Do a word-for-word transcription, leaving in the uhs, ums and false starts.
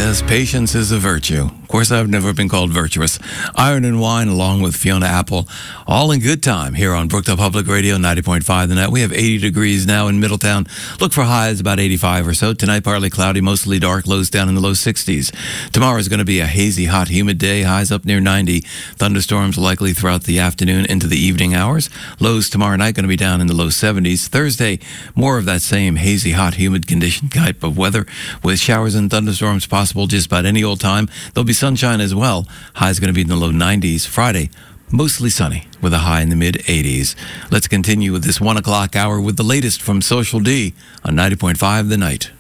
Yes, patience is a virtue. Of course, I've never been called virtuous. Iron and Wine, along with Fiona Apple, all in good time here on Brookdale Public Radio, ninety point five The Net. We have eighty degrees now in Middletown. Look for highs about eighty-five or so. Tonight, partly cloudy, mostly dark, lows down in the low sixties. Tomorrow is going to be a hazy, hot, humid day, highs up near ninety. Thunderstorms likely throughout the afternoon into the evening hours. Lows tomorrow night going to be down in the low seventies. Thursday, more of that same hazy, hot, humid condition type of weather with showers and thunderstorms possible just about any old time. There'll be sunshine as well. High is going to be in the low nineties. Friday, mostly sunny with a high in the mid eighties. Let's continue with this one o'clock hour with the latest from Social D on ninety point five The Night.